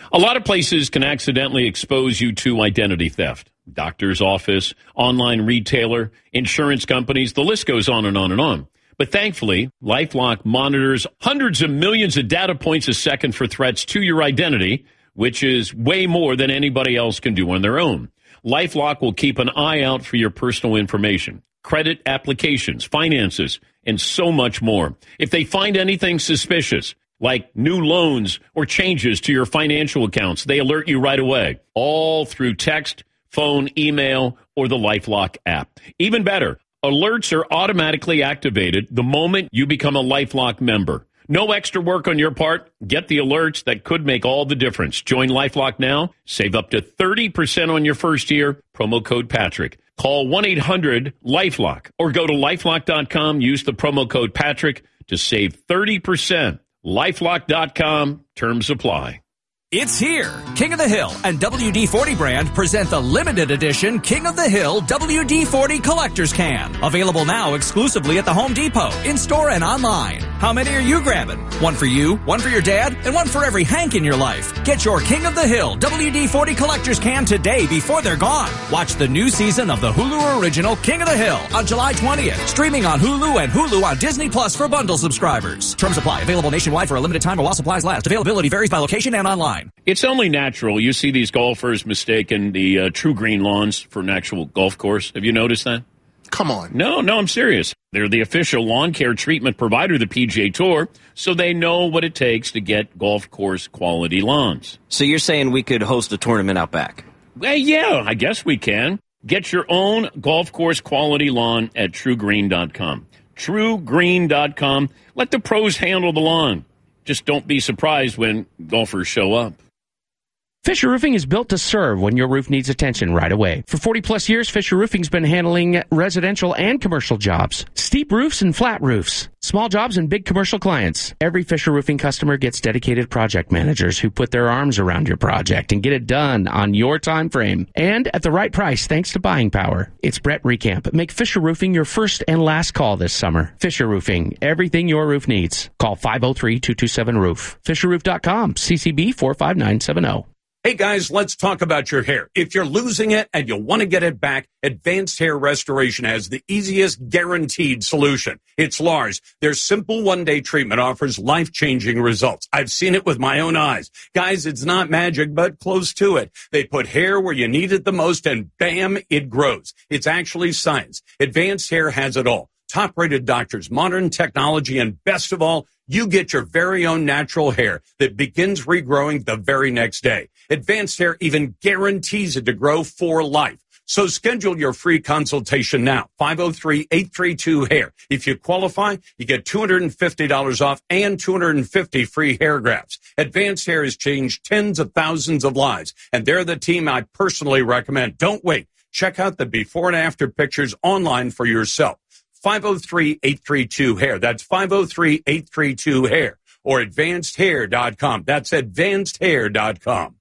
A lot of places can accidentally expose you to identity theft. Doctor's office, online retailer, insurance companies, the list goes on and on and on. But thankfully, LifeLock monitors hundreds of millions of data points a second for threats to your identity, which is way more than anybody else can do on their own. LifeLock will keep an eye out for your personal information, credit applications, finances, and so much more. If they find anything suspicious, like new loans or changes to your financial accounts, they alert you right away, all through text, phone, email, or the LifeLock app. Even better, alerts are automatically activated the moment you become a LifeLock member. No extra work on your part. Get the alerts that could make all the difference. Join LifeLock now. Save up to 30% on your first year. Promo code Patrick. Call 1-800-LifeLock or go to LifeLock.com. Use the promo code Patrick to save 30%. LifeLock.com. Terms apply. It's here. King of the Hill and WD-40 brand present the limited edition King of the Hill WD-40 Collector's Can. Available now exclusively at the Home Depot, in-store and online. How many are you grabbing? One for you, one for your dad, and one for every Hank in your life. Get your King of the Hill WD-40 Collector's Can today before they're gone. Watch the new season of the Hulu original King of the Hill on July 20th. Streaming on Hulu and Hulu on Disney Plus for bundle subscribers. Terms apply. Available nationwide for a limited time or while supplies last. Availability varies by location and online. It's only natural. You see these golfers mistaking the True Green lawns for an actual golf course. Have you noticed that? Come on. No, I'm serious. They're the official lawn care treatment provider of the PGA Tour, so they know what it takes to get golf course quality lawns. So you're saying we could host a tournament out back? Well, yeah, I guess we can. Get your own golf course quality lawn at TrueGreen.com. TrueGreen.com. Let the pros handle the lawn. Just don't be surprised when golfers show up. Fisher Roofing is built to serve when your roof needs attention right away. For 40-plus years, Fisher Roofing's been handling residential and commercial jobs, steep roofs and flat roofs, small jobs and big commercial clients. Every Fisher Roofing customer gets dedicated project managers who put their arms around your project and get it done on your time frame and at the right price thanks to buying power. It's Brett Recamp. Make Fisher Roofing your first and last call this summer. Fisher Roofing, everything your roof needs. Call 503-227-ROOF. FisherRoof.com, CCB 45970. Hey guys, let's talk about your hair. If you're losing it and you want to get it back, Advanced Hair Restoration has the easiest guaranteed solution. It's Lars. Their simple one-day treatment offers life-changing results. I've seen it with my own eyes. Guys, it's not magic, but close to it. They put hair where you need it the most and bam, it grows. It's actually science. Advanced Hair has it all. Top-rated doctors, modern technology, and best of all, you get your very own natural hair that begins regrowing the very next day. Advanced Hair even guarantees it to grow for life. So schedule your free consultation now, 503-832-HAIR. If you qualify, you get $250 off and 250 free hair grafts. Advanced Hair has changed tens of thousands of lives, and they're the team I personally recommend. Don't wait. Check out the before and after pictures online for yourself. 503-832-HAIR. That's 503-832-HAIR. Or AdvancedHair.com. That's AdvancedHair.com.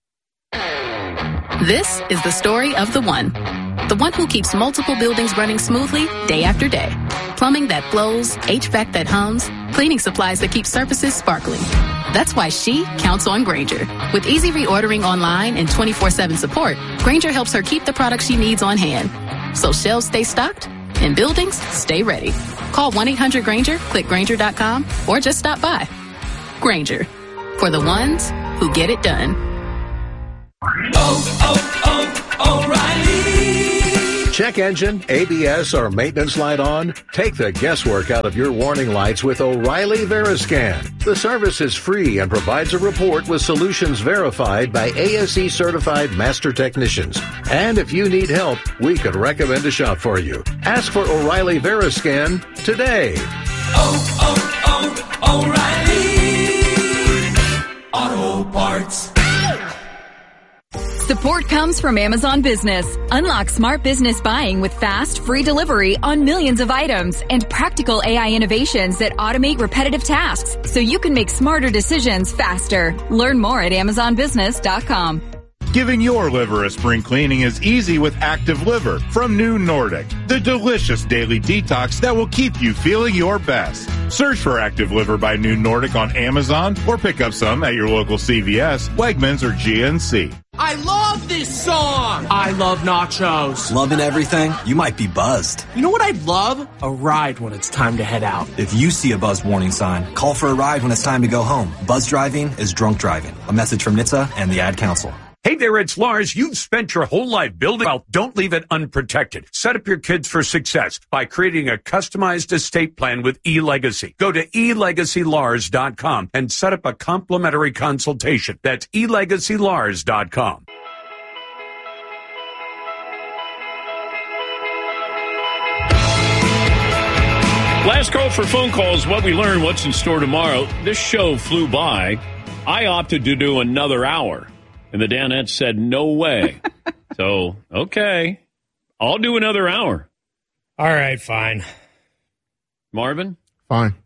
This is the story of the one who keeps multiple buildings running smoothly day after day. Plumbing that flows, HVAC that hums, cleaning supplies that keep surfaces sparkling. That's why she counts on Grainger. With easy reordering online and 24/7 support, Grainger helps her keep the products she needs on hand. So shelves stay stocked and buildings stay ready. Call 1-800-GRAINGER, click Grainger.com, or just stop by. Grainger, for the ones who get it done. O'Reilly. Check engine, ABS, or maintenance light on? Take the guesswork out of your warning lights with O'Reilly Veriscan. The service is free and provides a report with solutions verified by ASE certified master technicians. And if you need help, we could recommend a shop for you. Ask for O'Reilly Veriscan today. O'Reilly Auto Parts. Support comes from Amazon Business. Unlock smart business buying with fast, free delivery on millions of items and practical AI innovations that automate repetitive tasks so you can make smarter decisions faster. Learn more at AmazonBusiness.com. Giving your liver a spring cleaning is easy with Active Liver from New Nordic, the delicious daily detox that will keep you feeling your best. Search for Active Liver by New Nordic on Amazon or pick up some at your local CVS, Wegmans, or GNC. I love this song. I love nachos. Loving everything? You might be buzzed. You know what I'd love? A ride when it's time to head out. If you see a buzz warning sign, call for a ride when it's time to go home. Buzz driving is drunk driving. A message from NHTSA and the Ad Council. Hey there, it's Lars. You've spent your whole life building wealth. Don't leave it unprotected. Set up your kids for success by creating a customized estate plan with eLegacy. Go to elegacylars.com and set up a complimentary consultation. That's elegacylars.com. Last call for phone calls. What we learned, what's in store tomorrow. This show flew by. I opted to do another hour. And the Danettes said, no way. So, okay. I'll do another hour. All right, fine. Marvin? Fine.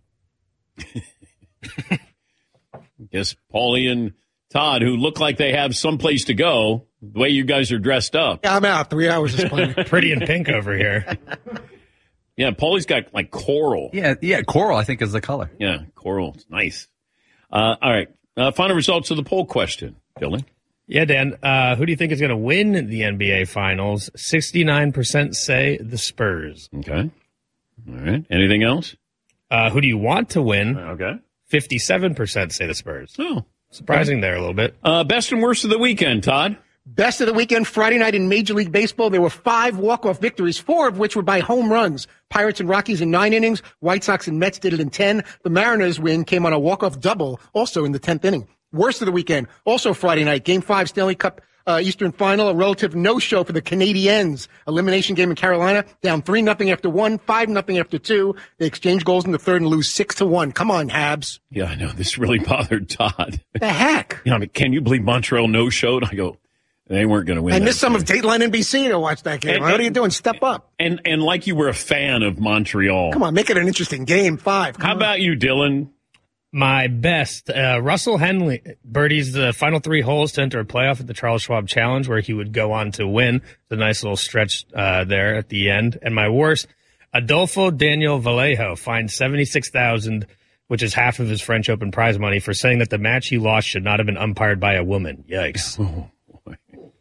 Guess Paulie and Todd, who look like they have someplace to go, the way you guys are dressed up. Yeah, I'm out. 3 hours is plenty. Pretty in pink over here. Yeah, Paulie's got like coral. Yeah, coral, I think, is the color. Yeah, coral. It's nice. All right. Final results of the poll question, Dylan. Yeah, Dan, who do you think is going to win the NBA Finals? 69% say the Spurs. Okay. All right. Anything else? Who do you want to win? Okay. 57% say the Spurs. Oh. Surprising there a little bit. Best and worst of the weekend, Todd. Best of the weekend, Friday night in Major League Baseball. There were 5 walk-off victories, 4 of which were by home runs. Pirates and Rockies in 9 innings. White Sox and Mets did it in 10. The Mariners win came on a walk-off double, also in the 10th inning. Worst of the weekend, also Friday night, Game 5 Stanley Cup Eastern Final, a relative no-show for the Canadiens. Elimination game in Carolina, down 3-0 after 1, 5-0 after 2. They exchange goals in the third and lose 6-1. Come on, Habs. Yeah, I know. This really bothered Todd. The heck? You know, I mean, can you believe Montreal no-showed? I go, they weren't going to win. I missed some of Dateline NBC to watch that game. What are you doing? Step up. And like you were a fan of Montreal. Come on, make it an interesting game. 5. How about you, Dylan? My best, Russell Henley birdies the final 3 holes to enter a playoff at the Charles Schwab Challenge, where he would go on to win. It's a nice little stretch there at the end. And my worst, Adolfo Daniel Vallejo fined $76,000, which is half of his French Open prize money, for saying that the match he lost should not have been umpired by a woman. Yikes. Oh, boy.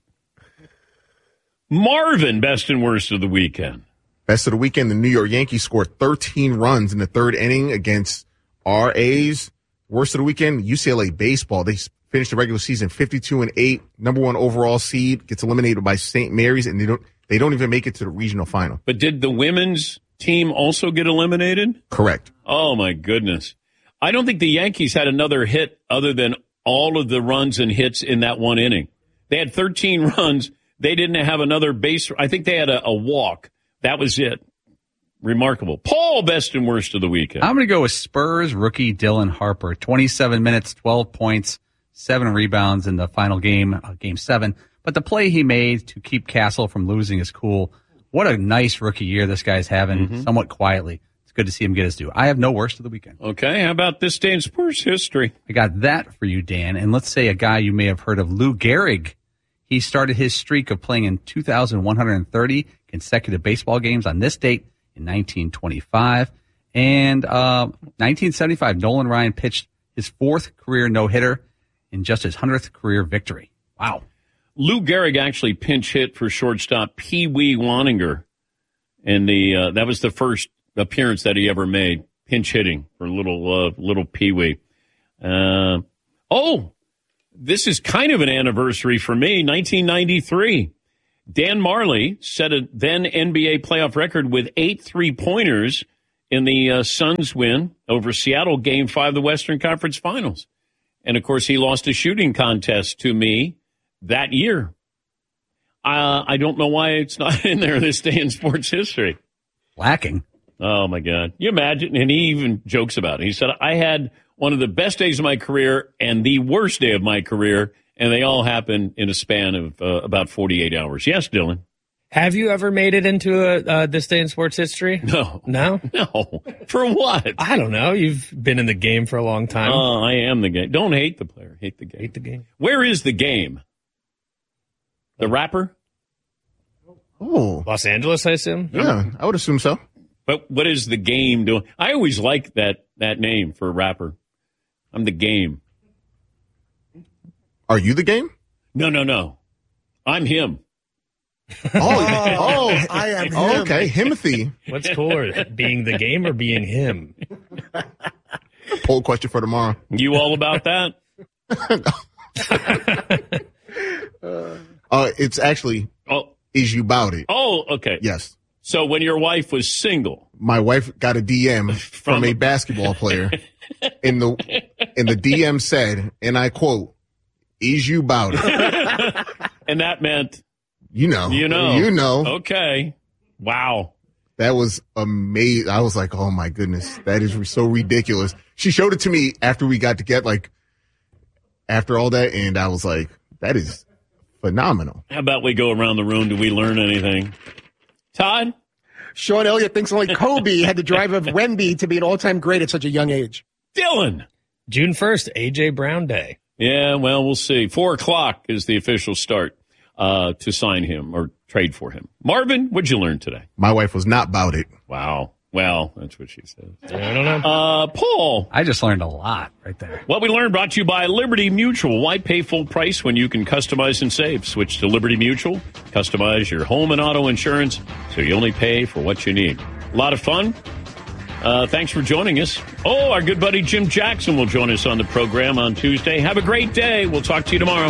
Marvin, best and worst of the weekend. Best of the weekend, the New York Yankees scored 13 runs in the 3rd inning against our A's. Worst of the weekend, UCLA baseball. They finished the regular season 52-8, number 1 overall seed, gets eliminated by St. Mary's, and they don't even make it to the regional final. But did the women's team also get eliminated? Correct. Oh, my goodness. I don't think the Yankees had another hit other than all of the runs and hits in that 1 inning. They had 13 runs. They didn't have another base. I think they had a walk. That was it. Remarkable. Paul, best and worst of the weekend. I'm going to go with Spurs rookie Dylan Harper. 27 minutes, 12 points, 7 rebounds in the final game, game 7. But the play he made to keep Castle from losing is cool. What a nice rookie year this guy's having, somewhat quietly. It's good to see him get his due. I have no worst of the weekend. Okay, how about this day in sports history? I got that for you, Dan. And let's say a guy you may have heard of, Lou Gehrig. He started his streak of playing in 2,130 consecutive baseball games on this date in 1925. And 1975, Nolan Ryan pitched his 4th career no-hitter in just his 100th career victory. Wow. Lou Gehrig actually pinch hit for shortstop Pee Wee Waninger. And that was the first appearance that he ever made, pinch hitting for little Pee Wee. This is kind of an anniversary for me, 1993. Dan Marley set a then NBA playoff record with 8 3-pointers in the Suns win over Seattle, Game 5 of the Western Conference Finals. And, of course, he lost a shooting contest to me that year. I don't know why it's not in there this day in sports history. Lacking. Oh, my God. You imagine? And he even jokes about it. He said, I had one of the best days of my career and the worst day of my career, and they all happened in a span of about 48 hours. Yes, Dylan? Have you ever made it into this day in sports history? No. No? No. For what? I don't know. You've been in the game for a long time. Oh, I am the game. Don't hate the player. Hate the game. Hate the game. Where is the game? The rapper? Oh. Los Angeles, I assume? Yeah, I would assume so. But what is the game doing? I always like that name for a rapper. I'm the game. Are you the game? No. I'm him. I am him. Okay, Himothy. What's cooler, being the game or being him? Poll question for tomorrow. You all about that? It's actually, is you about it? Oh, okay. Yes. So when your wife was single, my wife got a DM from a basketball player, and the DM said, and I quote, "Is you about it?" And that meant, you know. Okay. Wow. That was amazing. I was like, oh my goodness, that is so ridiculous. She showed it to me after we got to get after all that, and I was like, that is phenomenal. How about we go around the room? Do we learn anything? Todd? Sean Elliott thinks only Kobe had the drive of Wemby to be an all-time great at such a young age. Dylan? June 1st, A.J. Brown Day. Yeah, well, we'll see. 4:00 is the official start to sign him or trade for him. Marvin, what'd you learn today? My wife was not about it. Wow. Well, that's what she said. I don't know. Paul. I just learned a lot right there. What we learned brought to you by Liberty Mutual. Why pay full price when you can customize and save? Switch to Liberty Mutual. Customize your home and auto insurance so you only pay for what you need. A lot of fun. Thanks for joining us. Oh, our good buddy Jim Jackson will join us on the program on Tuesday. Have a great day. We'll talk to you tomorrow.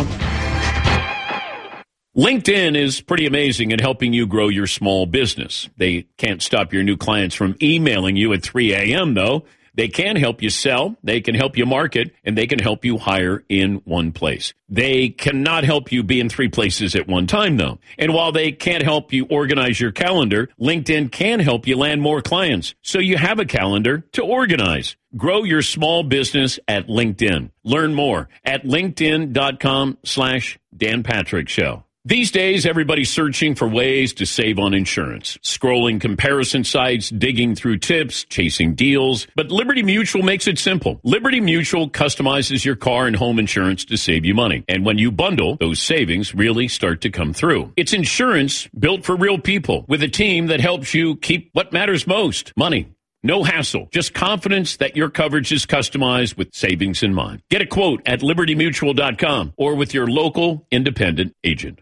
LinkedIn is pretty amazing at helping you grow your small business. They can't stop your new clients from emailing you at 3 a.m., though. They can help you sell, they can help you market, and they can help you hire in one place. They cannot help you be in 3 places at one time, though. And while they can't help you organize your calendar, LinkedIn can help you land more clients, so you have a calendar to organize. Grow your small business at LinkedIn. Learn more at linkedin.com/Dan Patrick Show. These days, everybody's searching for ways to save on insurance, scrolling comparison sites, digging through tips, chasing deals. But Liberty Mutual makes it simple. Liberty Mutual customizes your car and home insurance to save you money. And when you bundle, those savings really start to come through. It's insurance built for real people with a team that helps you keep what matters most, money. No hassle, just confidence that your coverage is customized with savings in mind. Get a quote at libertymutual.com or with your local independent agent.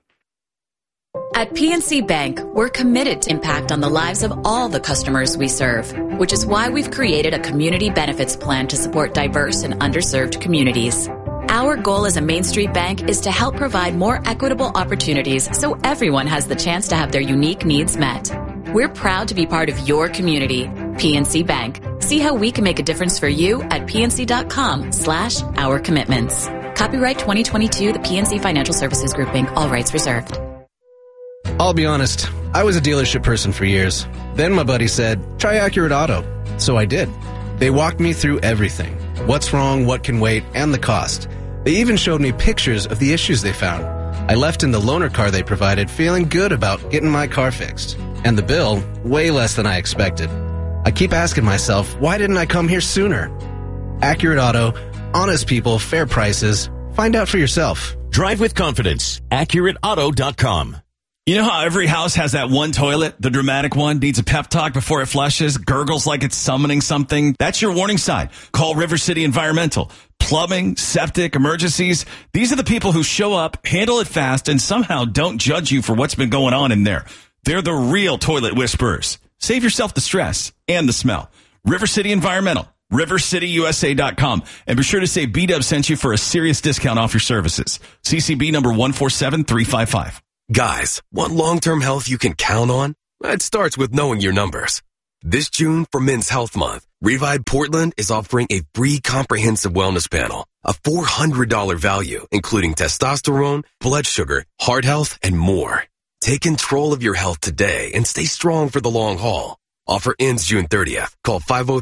At PNC Bank, we're committed to impact on the lives of all the customers we serve, which is why we've created a community benefits plan to support diverse and underserved communities. Our goal as a Main Street bank is to help provide more equitable opportunities so everyone has the chance to have their unique needs met. We're proud to be part of your community. PNC Bank. See how we can make a difference for you at pnc.com/our commitments. Copyright 2022, the PNC Financial Services Group, Inc., all rights reserved. I'll be honest, I was a dealership person for years. Then my buddy said, try Accurate Auto. So I did. They walked me through everything. What's wrong, what can wait, and the cost. They even showed me pictures of the issues they found. I left in the loaner car they provided feeling good about getting my car fixed. And the bill, way less than I expected. I keep asking myself, why didn't I come here sooner? Accurate Auto, honest people, fair prices. Find out for yourself. Drive with confidence. AccurateAuto.com. You know how every house has that one toilet, the dramatic one, needs a pep talk before it flushes, gurgles like it's summoning something? That's your warning sign. Call River City Environmental. Plumbing, septic, emergencies. These are the people who show up, handle it fast, and somehow don't judge you for what's been going on in there. They're the real toilet whisperers. Save yourself the stress and the smell. River City Environmental. RiverCityUSA.com. And be sure to say B-Dub sent you for a serious discount off your services. CCB number 147355. Guys, want long-term health you can count on? It starts with knowing your numbers. This June, for Men's Health Month, Revive Portland is offering a free comprehensive wellness panel, a $400 value, including testosterone, blood sugar, heart health, and more. Take control of your health today and stay strong for the long haul. Offer ends June 30th. Call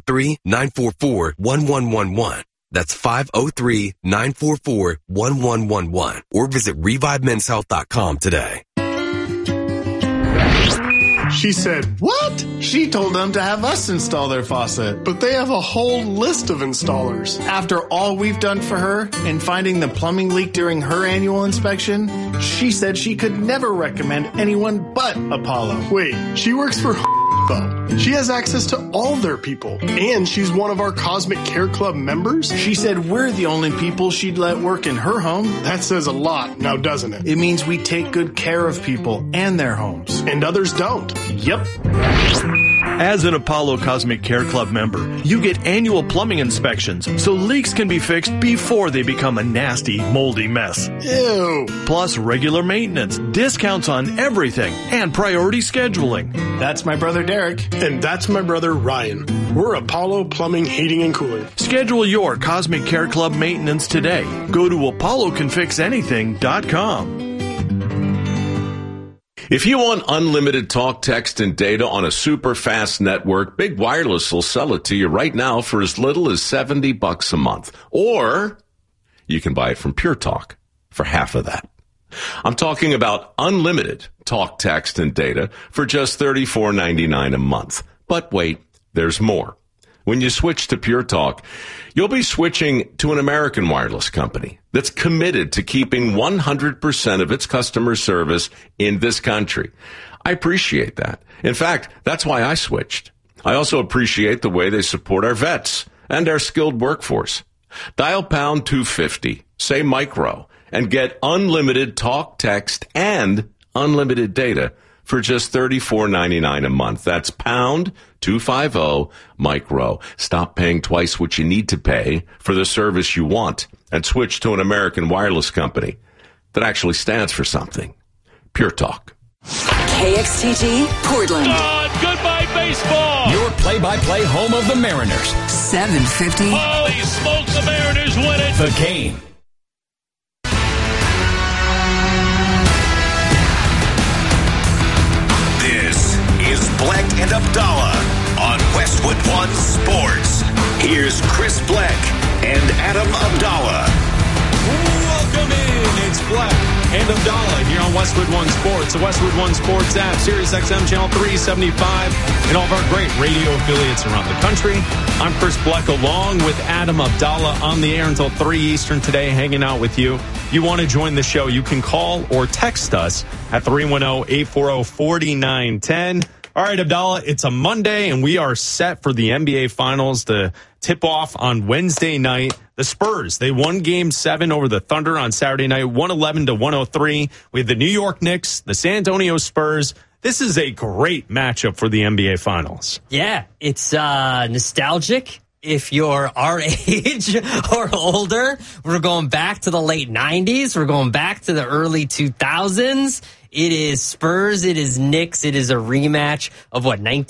503-944-1111. That's 503-944-1111 or visit ReviveMen'sHealth.com today. She said, what? She told them to have us install their faucet, but they have a whole list of installers. After all we've done for her and finding the plumbing leak during her annual inspection, she said she could never recommend anyone but Apollo. Wait, she works for though. She has access to all their people, and she's one of our Cosmic Care Club members. She said we're the only people she'd let work in her home. That says a lot, now doesn't it? It means we take good care of people and their homes. And others don't. Yep. As an Apollo Cosmic Care Club member, you get annual plumbing inspections so leaks can be fixed before they become a nasty, moldy mess. Ew. Plus regular maintenance, discounts on everything, and priority scheduling. That's my brother Derek. And that's my brother Ryan. We're Apollo Plumbing, Heating, and Cooling. Schedule your Cosmic Care Club maintenance today. Go to ApolloCanFixAnything.com. If you want unlimited talk, text, and data on a super fast network, Big Wireless will sell it to you right now for as little as $70 a month. Or you can buy it from Pure Talk for half of that. I'm talking about unlimited talk, text, and data for just $34.99 a month. But wait, there's more. When you switch to Pure Talk, you'll be switching to an American wireless company that's committed to keeping 100% of its customer service in this country. I appreciate that. In fact, that's why I switched. I also appreciate the way they support our vets and our skilled workforce. Dial pound 250, say micro, and get unlimited talk, text, and unlimited data for just $34.99 a month. That's pound 250 micro. Stop paying twice what you need to pay for the service you want and switch to an American wireless company that actually stands for something. Pure Talk. KXTG, Portland. Goodbye, baseball. Your play-by-play home of the Mariners. 750. Holy smokes, the Mariners win it. The Game. This is Black and Abdallah on Westwood One Sports. Here's Chris Black and Adam Abdallah. Welcome in. It's Black and Abdallah here on Westwood One Sports, the Westwood One Sports app, Sirius XM Channel 375, and all of our great radio affiliates around the country. I'm Chris Black along with Adam Abdallah on the air until 3 Eastern today, hanging out with you. If you want to join the show, you can call or text us at 310-840-4910. All right, Abdallah, it's a Monday, and we are set for the NBA Finals to tip off on Wednesday night. The Spurs, they won Game 7 over the Thunder on Saturday night, 111-103. We have the New York Knicks, the San Antonio Spurs. This is a great matchup for the NBA Finals. Yeah, it's nostalgic. If you're our age or older, we're going back to the late 90s. We're going back to the early 2000s. It is Spurs. It is Knicks. It is a rematch of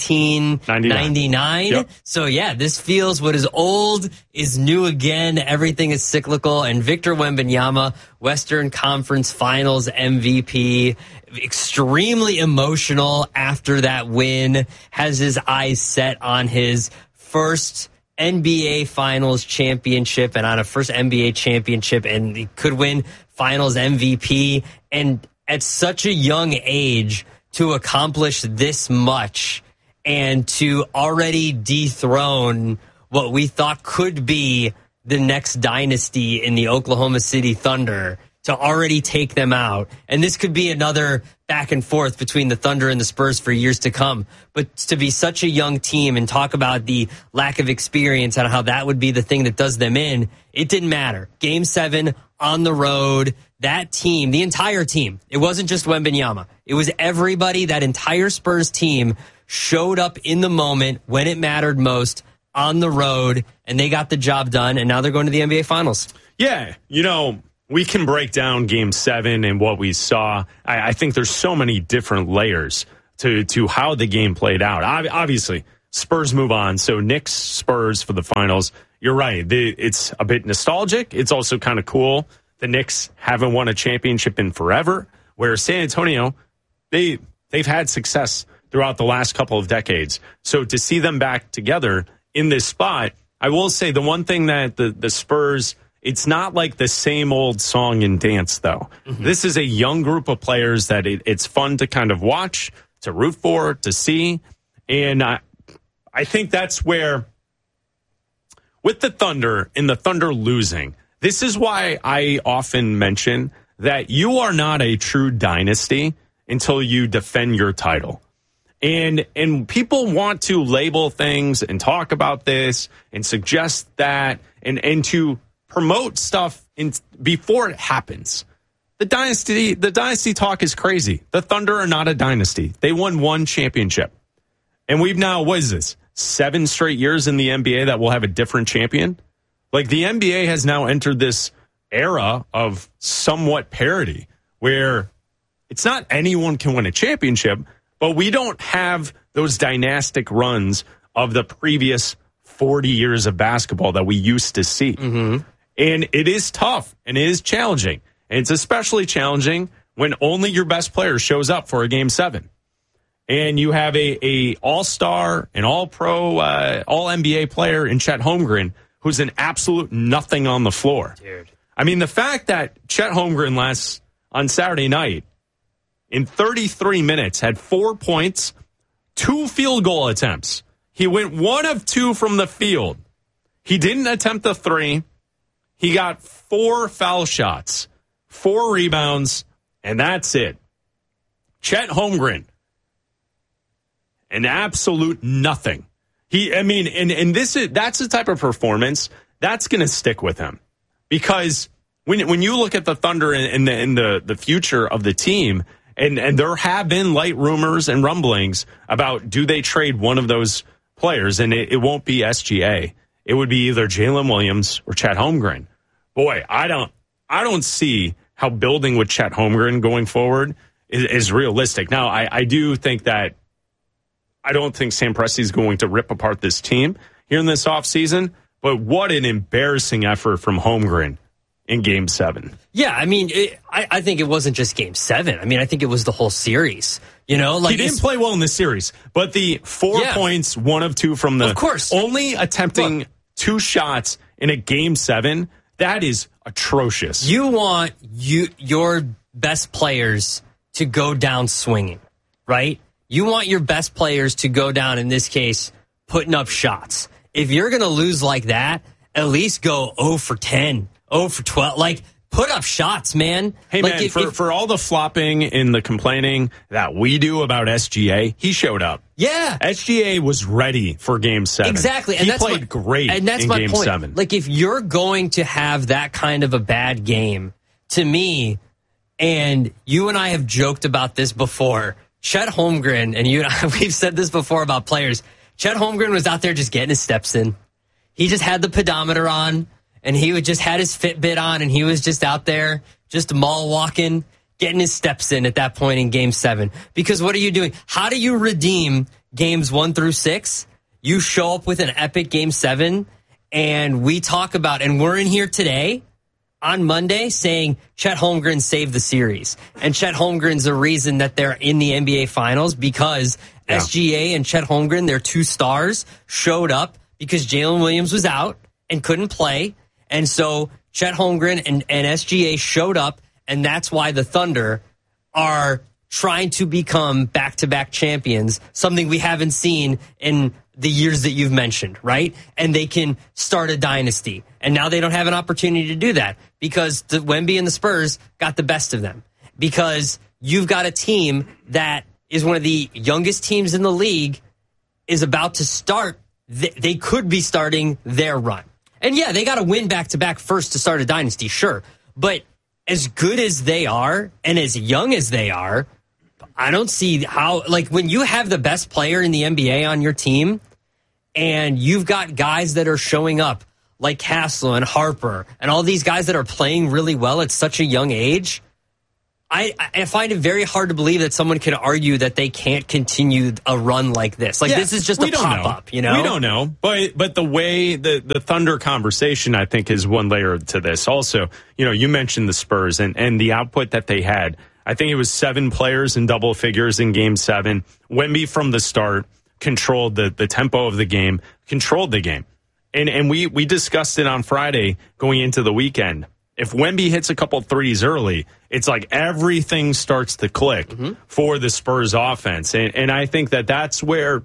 1999. Yep. So yeah, this feels what is old is new again. Everything is cyclical. And Victor Wembanyama, Western Conference Finals MVP, extremely emotional after that win, has his eyes set on his first NBA Finals championship and on a first NBA championship, and he could win Finals MVP. And at such a young age to accomplish this much and to already dethrone what we thought could be the next dynasty in the Oklahoma City Thunder, to already take them out. And this could be another back and forth between the Thunder and the Spurs for years to come. But to be such a young team and talk about the lack of experience and how that would be the thing that does them in, it didn't matter. Game 7 on the road, that team, the entire team, it wasn't just Wembanyama. It was everybody, that entire Spurs team showed up in the moment when it mattered most on the road, and they got the job done, and now they're going to the NBA Finals. Yeah, you know, we can break down Game 7 and what we saw. I think there's so many different layers to how the game played out. Obviously, Spurs move on, so Knicks, Spurs for the Finals. You're right. It's a bit nostalgic. It's also kind of cool. The Knicks haven't won a championship in forever, where San Antonio, they've had success throughout the last couple of decades. So to see them back together in this spot, I will say the one thing that the Spurs, it's not like the same old song and dance, though. Mm-hmm. This is a young group of players that it's fun to kind of watch, to root for, to see. And I think that's where, with the Thunder and the Thunder losing, this is why I often mention that you are not a true dynasty until you defend your title. And people want to label things and talk about this and suggest that and to promote stuff before it happens. The dynasty talk is crazy. The Thunder are not a dynasty. They won one championship. And we've now, what is this, 7 straight years in the NBA that we'll have a different champion? Like, the NBA has now entered this era of somewhat parity where it's not anyone can win a championship, but we don't have those dynastic runs of the previous 40 years of basketball that we used to see. Mm-hmm. And it is tough and it is challenging. And it's especially challenging when only your best player shows up for a Game 7. And you have a all-star, an all-pro, all-NBA player in Chet Holmgren who's an absolute nothing on the floor. Dude. I mean, the fact that Chet Holmgren on Saturday night in 33 minutes had 4 points, 2 field goal attempts. He went 1 of 2 from the field. He didn't attempt a 3. He got 4 foul shots, 4 rebounds, and that's it. Chet Holmgren, an absolute nothing. That's the type of performance that's going to stick with him, because when you look at the Thunder and the future of the team, and there have been light rumors and rumblings about, do they trade one of those players, and it won't be SGA. It would be either Jalen Williams or Chet Holmgren. Boy, I don't see how building with Chet Holmgren going forward is realistic. Now, I do think that I don't think Sam Presti is going to rip apart this team here in this offseason, but what an embarrassing effort from Holmgren in Game 7. Yeah, I mean, I think it wasn't just Game 7. I mean, I think it was the whole series. You know, like, he didn't play well in the series, but the 4 points, 1 of 2 from the, of course, only attempting 2 shots in a Game 7, that is atrocious. You want your best players to go down swinging, right? You want your best players to go down, in this case, putting up shots. If you're going to lose like that, at least go 0 for 10, 0 for 12. Like, put up shots, man. Hey, like, man, for all the flopping and the complaining that we do about SGA, he showed up. Yeah. SGA was ready for Game 7. Exactly. And he played great in Game 7. Like, if you're going to have that kind of a bad game, to me, and you and I have joked about this before, Chet Holmgren, and you and I, we've said this before about players, Chet Holmgren was out there just getting his steps in. He just had the pedometer on, and he just had his Fitbit on, and he was just out there, just mall walking, getting his steps in at that point in Game 7. Because what are you doing? How do you redeem Games 1 through 6? You show up with an epic Game 7, and we talk about, and we're in here today on Monday saying Chet Holmgren saved the series. And Chet Holmgren's the reason that they're in the NBA Finals, because SGA and Chet Holmgren, their 2 stars, showed up because Jalen Williams was out and couldn't play. And so Chet Holmgren and SGA showed up, and that's why the Thunder are trying to become back-to-back champions, something we haven't seen in the years that you've mentioned, right? And they can start a dynasty. And now they don't have an opportunity to do that because the Wemby and the Spurs got the best of them. Because you've got a team that is one of the youngest teams in the league, is about to start. They could be starting their run. And yeah, they got to win back-to-back first to start a dynasty, sure. But as good as they are and as young as they are, I don't see how, like, when you have the best player in the NBA on your team and you've got guys that are showing up like Castle and Harper and all these guys that are playing really well at such a young age, I find it very hard to believe that someone can argue that they can't continue a run like this. Like, this is just a pop-up, you know? We don't know. But the way the Thunder conversation, I think, is one layer to this. Also, you know, you mentioned the Spurs and the output that they had. I think it was 7 players in double figures in Game 7. Wemby from the start controlled the tempo of the game, controlled the game. And we discussed it on Friday going into the weekend. If Wemby hits a couple threes early, it's like everything starts to click for the Spurs offense. And I think that that's where